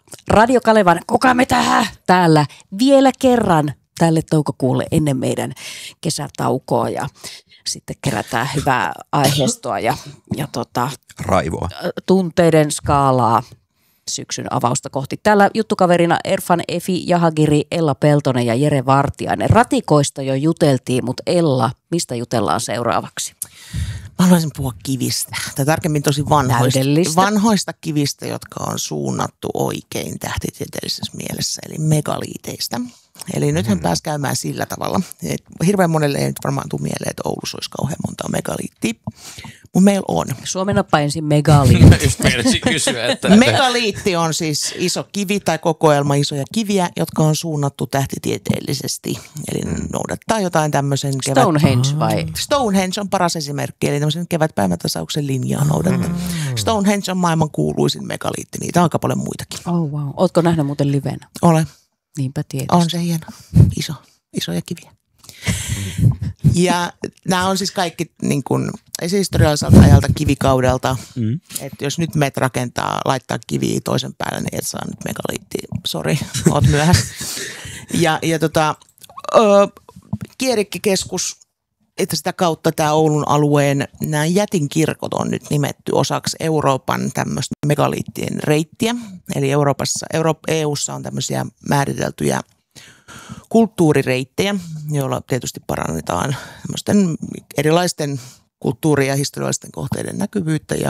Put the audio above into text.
Radio Kalevan Kuka me tähän täällä vielä kerran tälle toukokuulle ennen meidän kesätaukoa ja sitten kerätään hyvää aiheistoa ja raivoa. Tunteiden skaalaa syksyn avausta kohti. Täällä juttukaverina Erfan Efi Jahagiri, Ella Peltonen ja Jere Vartiainen. Ratikoista jo juteltiin, mutta Ella, mistä jutellaan seuraavaksi? Mä haluaisin puhua kivistä, tai tarkemmin tosi vanhoista kivistä, jotka on suunnattu oikein tähtitieteellisessä mielessä, eli megaliiteista. Eli nythän pääsi käymään sillä tavalla, että hirveän monelle ei nyt varmaan tule mieleen, että Oulussa olisi kauhean monta megaliittia, mutta meillä on. Suomennapa ensin megaliitti. Just meinasin kysyä, että... Megaliitti on siis iso kivi tai kokoelma isoja kiviä, jotka on suunnattu tähtitieteellisesti. Eli noudattaa jotain tämmöisen... Stonehenge vai? Stonehenge on paras esimerkki, eli tämmöisen kevätpäivätasauksen linjaa noudattaa. Stonehenge on maailman kuuluisin megaliitti, niitä on aika paljon muitakin. Oh wow. Ootko nähnyt muuten livenä? Olen. Niinpä tietysti. On se hieno. Isoja kiviä. Ja nämä on siis kaikki niin kuin esihistorialliselta ajalta kivikaudelta. Että jos nyt meet rakentaa, laittaa kiviä toisen päälle, niin et saa nyt megaliittia. Sori, oot myöhässä. Kierikkikeskus, että sitä kautta tämä Oulun alueen nämä jätinkirkot on nyt nimetty osaksi Euroopan tämmöistä megaliittien reittiä. Eli EU:ssa on tämmöisiä määriteltyjä kulttuurireittejä, joilla tietysti parannetaan tämmöisten erilaisten kulttuuri- ja historiallisten kohteiden näkyvyyttä ja